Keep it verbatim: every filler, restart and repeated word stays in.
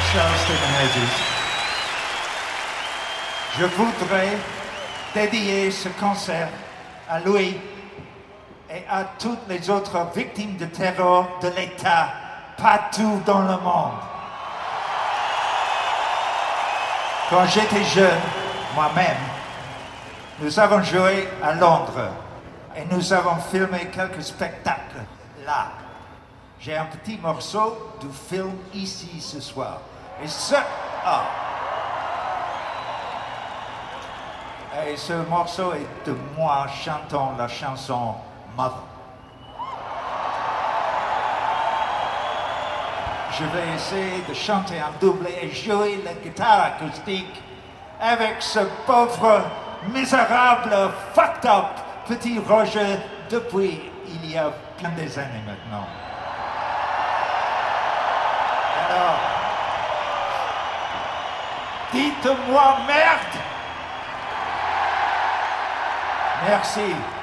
Charles Stephen Hedges. Je voudrais dédier ce concert à lui et à toutes les autres victimes de terreur de l'État partout dans le monde. Quand j'étais jeune, moi-même, nous avons joué à Londres et nous avons filmé quelques spectacles là. J'ai un petit morceau du film ici ce soir. Et ce... Ah. Et ce morceau est de moi chantant la chanson Mother. Je vais essayer de chanter en double et jouer la guitare acoustique avec ce pauvre, misérable, fucked up petit Roger depuis il y a plein des années maintenant. Alors, dites-moi merde! Merci.